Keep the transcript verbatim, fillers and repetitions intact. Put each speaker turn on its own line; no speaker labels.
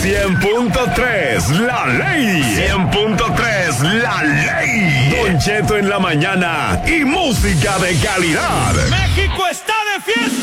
cien punto tres, la ley. cien punto tres, la ley. Don Cheto en la mañana y música de calidad.
¡México está de fiesta!